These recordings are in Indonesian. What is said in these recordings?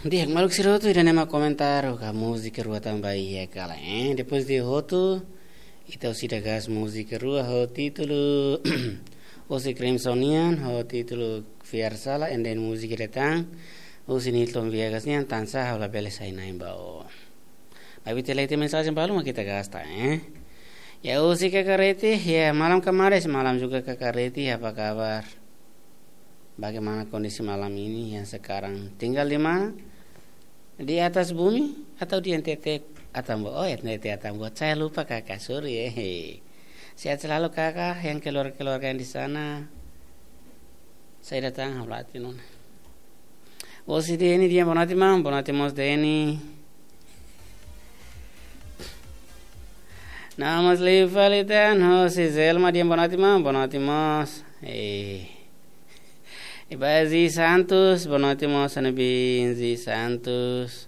Dia maluk siroto ida nema komentar ka música rua também é cala, depois de roto então se gas música rua ho título o se Crimsonian ho título fiar sala and then música datang o se Nilton Viegas nian tansa habla bele sai naim bao. Tapi telete mensagem baru kita gasta Ya usi kakareti ya malam kemarin semalam juga kakareti apa kabar? Bagaimana kondisi malam ini yang sekarang tinggal di mana? Di atas bumi atau di NTT Atambua? Oh ya NTT Atambua. Saya lupa kakak, sorry Sehat selalu kakak yang keluarga yang di sana. Saya datang hablati non. Oh si Deni dia bonati mos Deni. Namas livalitan ho si Zelma dia bonati mos. Iba Zi Santos, bonoti mo sanabin Zi Santos.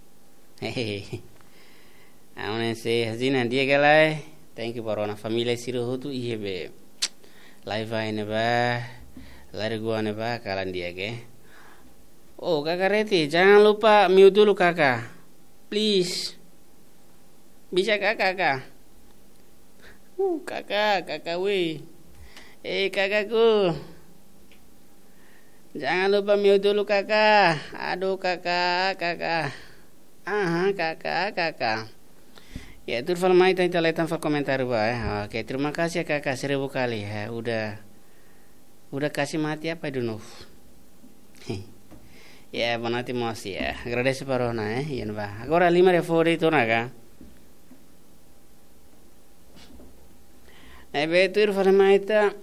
Amun se hazina dia galai. Thank you para família siru hutu ihe be. Live ini ba, lari gua ne ba kalan dia ke. Oh kakak Reti, jangan lupa mute dulu kakak, please. Bisa kakak. Kakak weh. Kakakku. Jangan lupa mute dulu kakak. Aduh kakak. Kakak. Ya itu mai kita lihat komentar ba. Oke, terima kasih ya kakak 1000 kali ya. Udah kasih mati apa dulu. Ya bonati mos ya. Agradece parona yan ba. Agora lima de fori tonaga. Betul mai ta.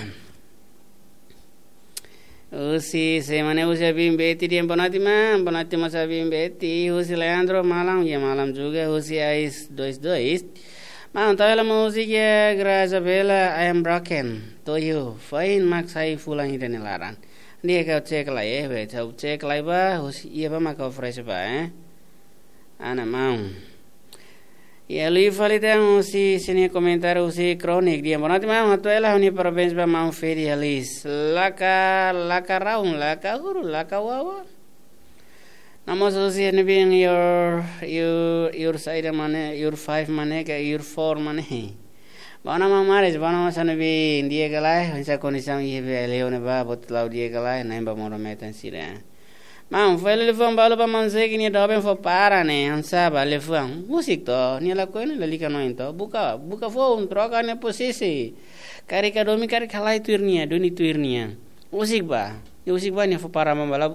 Usi semane usi abim beti dia bonati mas abim beti usi Leandro malam juga usi Ais 22 malam tahu musik Graza Bella I am broken to you fine mak sai fulang hidan laran dia kau cek lah cek lah ba usi iya ba mak fresh ba ana mau Ya lui falita usi sini komentar usi kronik dia bonati atau elah uni parabéns ba mau feri alis laka raung laka huru laka wawa namos usi ni being your side mane your 5 mane ke your 4 mane bana mamares bana masane be dia galai hansa kondisam ye be leone ba botlau dia galai naimba moro metan sira Mam, foi levando balo para manzer que ni doben for para né, ansaba levando. Musik to, ni la coisa la lika no into. Buka phone, troca ne posisi. Kari kadomi kari kalai tuirnia, doni tuirnia. Musik ba ni for para mambala.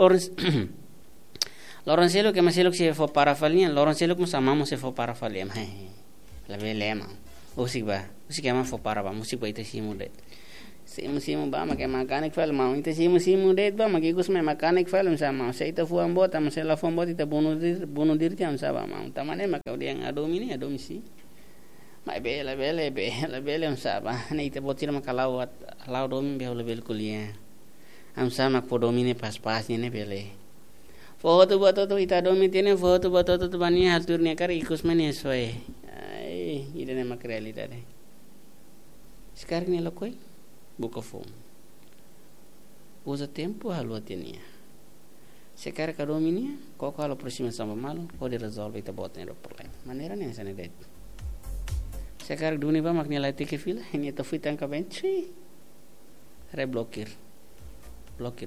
Lorenzelo que maselo que se for para falia, Lorenzelo como samamo se for para falia. La belema. Musik ama for para ba, musik ba ite simulet. Simu ba make mechanic file mau ite simu det ba make gus me mechanic file sama saya ita fuan bot ama saya la fuan bot ita bunuh diri tiam sama mau tamane maka dia adomisi mai bele sama ne ita botir maka lawat law domi be lebel kuliah am sama ko domine pas ne bele foto boto to ita domi tiene foto boto to bani haltur ne kar ikus mene soe ai ide ne mak realidade sekarang ne lokoi buka phone. Usa tempo halua tenia. Sekarang kadominia, kau kalau prosima sama malu, kau di resolve itu buat nero problem. Manera nih sana det. Sekarang dunia ba maknya lati ke fila, ini itu fitan ka benci. Reblokir. Blokir.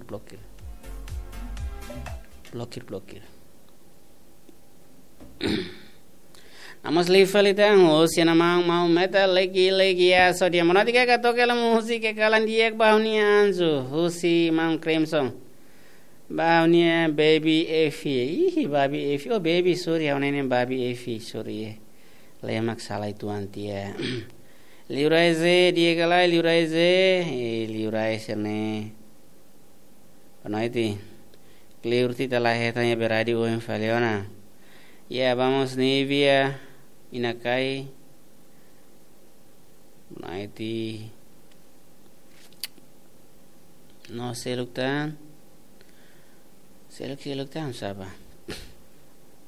Amos lifalitan usia mau meta lagi ya so dia monati ka toke la musik ke kalan dia bahuni anzu usi mang Crimson bahuni baby Efi oh baby sorry awne baby Efi sorry lemak salah itu antia liuraize dia kalai liuraize ne panaiti kliurti telah hetanya beradi uem faliona ya vamos Nivia Inakai Naiti No seluktan saba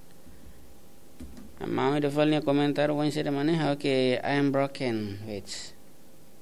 Mau de falnya komentar wan sede maneh okay I am broken wait